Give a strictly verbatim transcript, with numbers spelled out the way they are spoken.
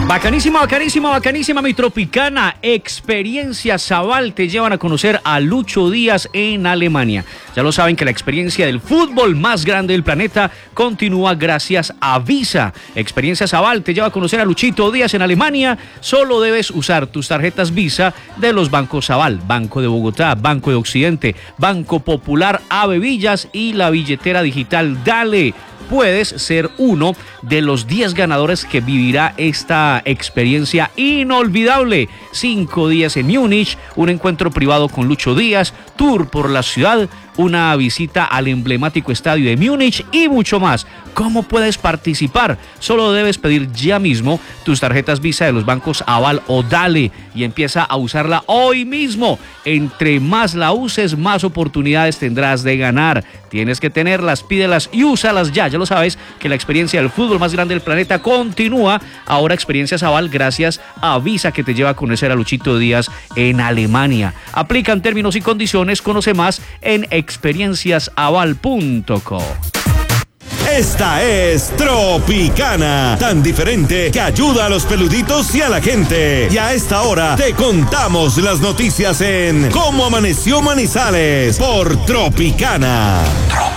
Bacanísima, bacanísima, bacanísima, mi Tropicana. Experiencia Zabal te llevan a conocer a Lucho Díaz en Alemania. Ya lo saben que la experiencia del fútbol más grande del planeta continúa gracias a Visa. Experiencia Zabal te lleva a conocer a Luchito Díaz en Alemania. Solo debes usar tus tarjetas Visa de los bancos Zabal, Banco de Bogotá, Banco de Occidente, Banco Popular, Ave Villas y la billetera digital Dale. Puedes ser uno de los diez ganadores que vivirá esta experiencia inolvidable. Cinco días en Múnich, un encuentro privado con Lucho Díaz, tour por la ciudad, una visita al emblemático estadio de Múnich y mucho más. ¿Cómo puedes participar? Solo debes pedir ya mismo tus tarjetas Visa de los bancos Aval o Dale y empieza a usarla hoy mismo. Entre más la uses, más oportunidades tendrás de ganar. Tienes que tenerlas, pídelas y úsalas ya. Ya lo sabes que la experiencia del fútbol más grande del planeta continúa. Ahora Experiencia Zabal gracias a Visa, que te lleva a conocer a Luchito Díaz en Alemania. Aplican términos y condiciones. Conoce más en experiencias aval punto co. Esta es Tropicana, tan diferente que ayuda a los peluditos y a la gente. Y a esta hora te contamos las noticias en Cómo Amaneció Manizales por Tropicana.